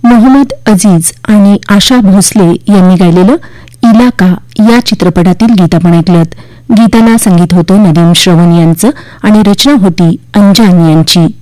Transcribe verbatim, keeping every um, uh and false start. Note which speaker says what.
Speaker 1: मोहम्मद अजीज आणि आशा भोसले यांनी गायलेलं इलाका या चित्रपटातील गीत आपण ऐकलं. गीताला संगीत होतं नदीम श्रवण यांचं आणि रचना होती अंजान यांची.